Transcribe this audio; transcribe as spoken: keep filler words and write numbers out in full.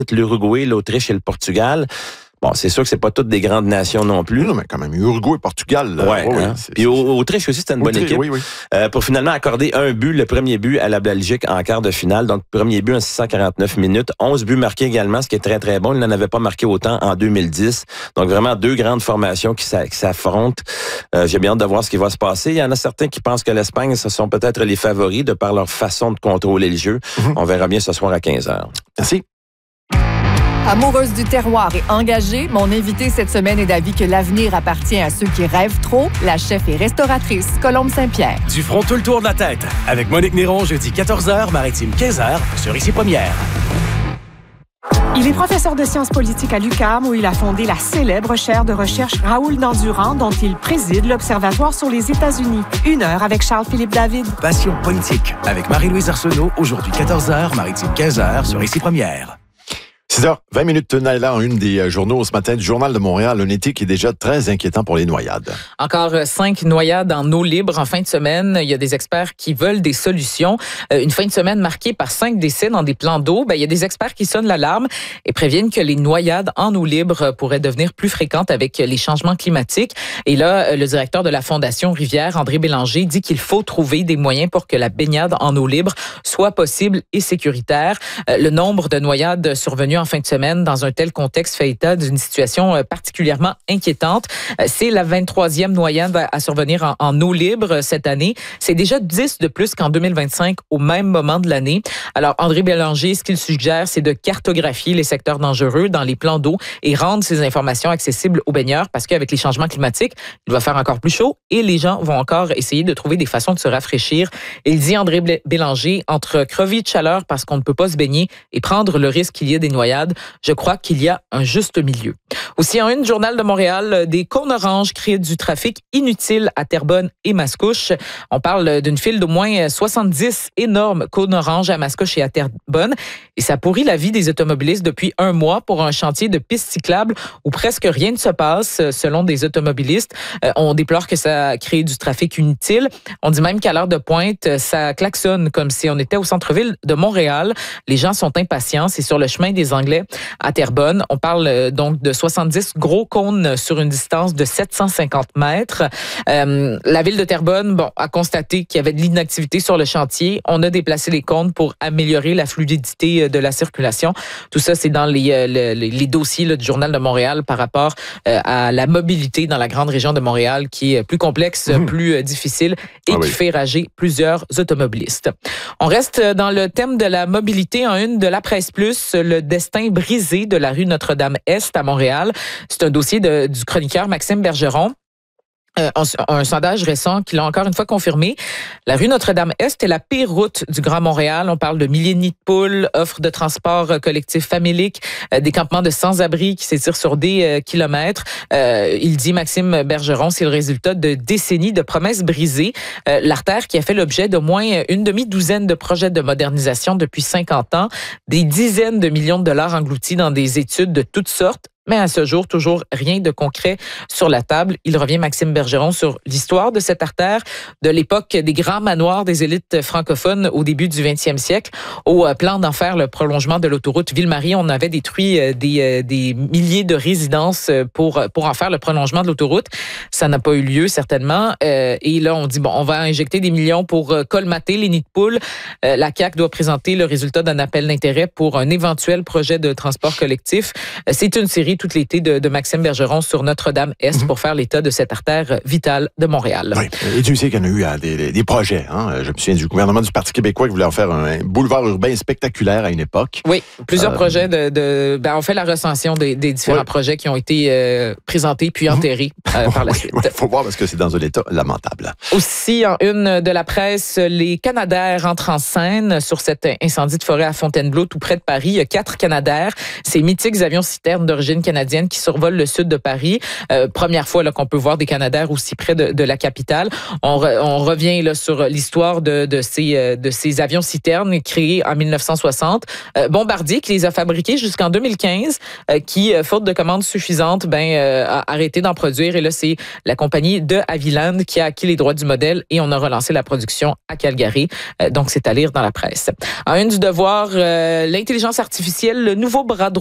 l'Uruguay, l'Autriche et le Portugal. Bon, c'est sûr que c'est pas toutes des grandes nations non plus. Non, mais quand même, Uruguay et Portugal. Là, ouais, oui, hein? c'est, Puis c'est... Autriche aussi, c'était une Autriche, bonne équipe. Oui, oui. Euh, pour finalement accorder un but, le premier but à la Belgique en quart de finale. Donc, premier but en six cent quarante-neuf minutes. onze buts marqués également, ce qui est très, très bon. Il n'en avait pas marqué autant en deux mille dix. Donc, vraiment deux grandes formations qui, qui s'affrontent. Euh, j'ai bien hâte de voir ce qui va se passer. Il y en a certains qui pensent que l'Espagne, ce sont peut-être les favoris de par leur façon de contrôler le jeu. Mm-hmm. On verra bien ce soir à quinze heures. Merci. Amoureuse du terroir et engagée, mon invitée cette semaine est d'avis que l'avenir appartient à ceux qui rêvent trop. La chef et restauratrice Colombe Saint-Pierre. Du front tout le tour de la tête. Avec Monique Néron, jeudi quatorze heures, Maritime quinze heures, sur Ici Première. Il est professeur de sciences politiques à l'U Q A M où il a fondé la célèbre chaire de recherche Raoul Dandurand dont il préside l'Observatoire sur les États-Unis. Une heure avec Charles-Philippe David. Passion politique avec Marie-Louise Arsenault, aujourd'hui quatorze heures, Maritime quinze heures, sur Ici Première. six heures vingt minutes, Naïla, en une des journaux ce matin du Journal de Montréal, un été qui est déjà très inquiétant pour les noyades. Encore cinq noyades en eau libre en fin de semaine. Il y a des experts qui veulent des solutions. Une fin de semaine marquée par cinq décès dans des plans d'eau. Ben, il y a des experts qui sonnent l'alarme et préviennent que les noyades en eau libre pourraient devenir plus fréquentes avec les changements climatiques. Et là, le directeur de la Fondation Rivière, André Bélanger, dit qu'il faut trouver des moyens pour que la baignade en eau libre soit possible et sécuritaire. Le nombre de noyades survenues en fin de semaine dans un tel contexte fait état d'une situation particulièrement inquiétante. C'est la vingt-troisième noyade à survenir en, en eau libre cette année. C'est déjà dix de plus qu'en deux mille vingt-cinq au même moment de l'année. Alors, André Bélanger, ce qu'il suggère, c'est de cartographier les secteurs dangereux dans les plans d'eau et rendre ces informations accessibles aux baigneurs parce qu'avec les changements climatiques, il va faire encore plus chaud et les gens vont encore essayer de trouver des façons de se rafraîchir. Il dit, André Bélanger, entre crever de chaleur parce qu'on ne peut pas se baigner et prendre le risque qu'il y ait des noyades, je crois qu'il y a un juste milieu. Aussi, en une, Journal de Montréal, des cônes oranges créent du trafic inutile à Terrebonne et Mascouche. On parle d'une file d'au moins soixante-dix énormes cônes oranges à Mascouche et à Terrebonne. Et ça pourrit la vie des automobilistes depuis un mois pour un chantier de pistes cyclables où presque rien ne se passe, selon des automobilistes. Euh, on déplore que ça crée du trafic inutile. On dit même qu'à l'heure de pointe, ça klaxonne comme si on était au centre-ville de Montréal. Les gens sont impatients. C'est sur le chemin des Anglais à Terrebonne. On parle donc de soixante-dix gros cônes sur une distance de sept cent cinquante mètres. Euh, la ville de Terrebonne, bon, a constaté qu'il y avait de l'inactivité sur le chantier. On a déplacé les cônes pour améliorer la fluidité de la circulation. Tout ça, c'est dans les, les, les dossiers là, du Journal de Montréal par rapport euh, à la mobilité dans la grande région de Montréal qui est plus complexe, mmh. plus euh, difficile et ah qui oui. fait rager plusieurs automobilistes. On reste dans le thème de la mobilité en une de la Presse Plus, le destin brisé de la rue Notre-Dame-Est à Montréal. C'est un dossier de, du chroniqueur Maxime Bergeron. Euh, un, un sondage récent qui l'a encore une fois confirmé. La rue Notre-Dame-Est est la pire route du Grand Montréal. On parle de milliers de nids de poules, offres de transport collectif familique, euh, des campements de sans-abri qui s'étirent sur des euh, kilomètres. Euh, il dit, Maxime Bergeron, c'est le résultat de décennies de promesses brisées. Euh, l'artère qui a fait l'objet d'au moins une demi-douzaine de projets de modernisation depuis cinquante ans, des dizaines de millions de dollars engloutis dans des études de toutes sortes. Mais à ce jour, toujours rien de concret sur la table. Il revient, Maxime Bergeron, sur l'histoire de cette artère, de l'époque des grands manoirs des élites francophones au début du vingtième siècle, au plan d'en faire le prolongement de l'autoroute Ville-Marie. On avait détruit des, des milliers de résidences pour, pour en faire le prolongement de l'autoroute. Ça n'a pas eu lieu, certainement. Et là, on dit, bon, on va injecter des millions pour colmater les nids de poules. La C A Q doit présenter le résultat d'un appel d'intérêt pour un éventuel projet de transport collectif. C'est une série tout l'été de, de Maxime Bergeron sur Notre-Dame-Est mm-hmm. pour faire l'état de cette artère vitale de Montréal. Oui. Et tu sais qu'il y en a eu hein, des, des projets. Hein. Je me souviens du gouvernement du Parti québécois qui voulait en faire un boulevard urbain spectaculaire à une époque. Oui, plusieurs euh... projets. De, de ben, on fait la recension des, des différents oui. projets qui ont été euh, présentés puis enterrés mm-hmm. euh, par la oui, suite. Il faut voir parce que c'est dans un état lamentable. Aussi, en une de la presse, les Canadaires entrent en scène sur cet incendie de forêt à Fontainebleau, tout près de Paris. Il y a quatre Canadaires, ces mythiques avions citernes d'origine marine canadienne qui survole le sud de Paris. Euh, première fois là, qu'on peut voir des Canadair aussi près de, de la capitale. On, re, on revient là, sur l'histoire de, de, ces, de ces avions citernes créés en mille neuf cent soixante. Euh, Bombardier qui les a fabriqués jusqu'en deux mille quinze, euh, qui, faute de commandes suffisantes, ben, euh, a arrêté d'en produire. Et là, c'est la compagnie de Havilland qui a acquis les droits du modèle et on a relancé la production à Calgary. Euh, donc, c'est à lire dans la presse. En une du Devoir, euh, l'intelligence artificielle, le nouveau bras droit